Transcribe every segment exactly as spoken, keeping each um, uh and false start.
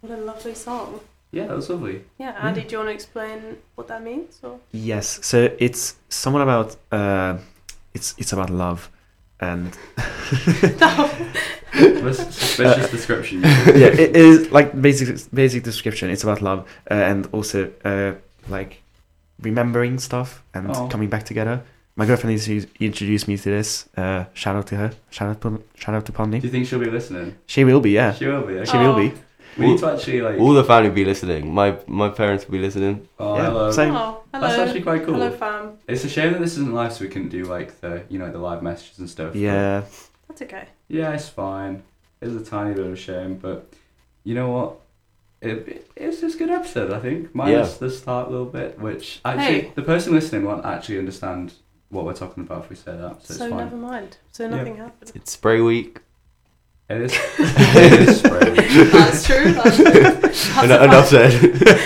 What a lovely song. Yeah, that was lovely. Yeah, Andy, do you want to explain what that means? Or? Yes, so it's somewhat about uh, it's it's about love, and Suspicious description. yeah, it is like basic basic description. It's about love uh, and also uh, like remembering stuff and Oh. coming back together. My girlfriend is introduced me to this. Uh, shout out to her. Shout out to shout out to Do Pomni. you think she'll be listening? She will be, yeah. She will be. Okay. She will be. We need to actually like. All the family will be listening. My my parents will be listening. Oh, Yeah, hello. same. Oh, hello. That's actually quite cool. Hello, fam. It's a shame that this isn't live, so we couldn't do like the you know the live messages and stuff. Yeah. That's okay. But, yeah, it's fine. It's a tiny bit of a shame, but you know what? It, it it's just a good episode, I think. Minus the start a little bit, which actually Hey. the person listening won't actually understand what we're talking about if we say that, so, So, it's fine. never mind. So nothing happened. It's spray week. It is. It is spray. That's true. That's true. That's En- a enough fact.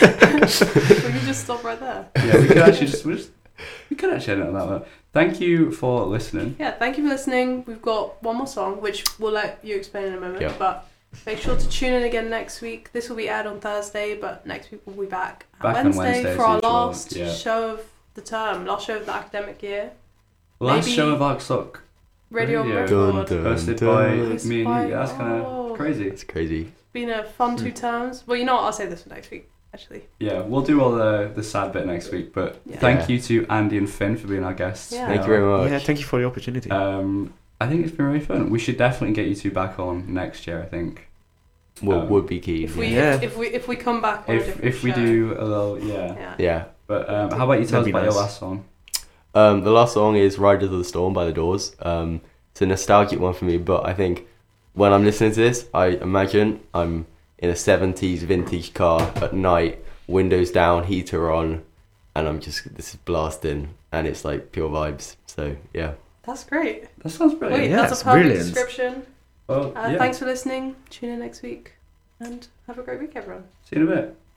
said. We can just stop right there. Yeah, we could actually just, we just we could actually end it on that. But thank you for listening. Yeah, thank you for listening. We've got one more song, which we'll let you explain in a moment. Yeah. But make sure to tune in again next week. This will be aired on Thursday, but next week we'll be back, Back on on Wednesday, Wednesday for as our usual, last yeah. show of the term, last show of the academic year. Last Maybe- show of Arcsock Radio on Radio. Record. Dun, dun. hosted by Hosted me and by- you. That's kind of oh. crazy. It's crazy. It's been a fun two terms. Well, you know what? I'll save this for next week, actually. Yeah, we'll do all the the sad bit next week. But Yeah. thank Yeah. you to Andy and Finn for being our guests. Yeah. Thank you very much. Yeah, thank you for the opportunity. Um, I think it's been really fun. We should definitely get you two back on next year. I think Would, Um, would be keen. If we Yeah. if, if we if we come back on a if different if we show. do a little yeah. Yeah. Yeah. But um, how about you tell That'd us be about your nice. last song? Um, the last song is Riders of the Storm by The Doors. Um, it's a nostalgic one for me, but I think when I'm listening to this, I imagine I'm in a seventies vintage car at night, windows down, heater on, and I'm just, this is blasting, and it's like pure vibes. So, yeah. That's great. That sounds brilliant. Wait, Yeah, that's it's a perfect brilliant. description. Well, Uh, yeah. Thanks for listening. Tune in next week, and have a great week, everyone. See you in a bit.